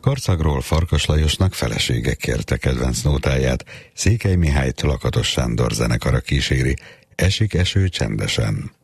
Karcagról Farkas Lajosnak felesége kérte kedvenc nótáját, Székely Mihályt Lakatos Sándor zenekara kíséri, Esik eső csendesen.